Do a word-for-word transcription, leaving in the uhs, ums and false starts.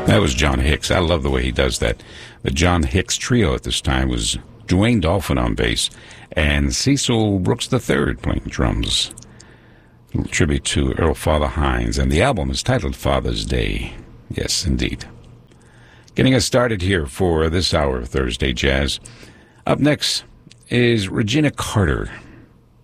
That was John Hicks. I love the way he does that. The John Hicks trio at this time was Dwayne Dolphin on bass and Cecil Brooks the third playing drums. A little tribute to Earl Father Hines, and the album is titled Father's Day. Yes, indeed. Getting us started here for this hour of Thursday Jazz. Up next is Regina Carter.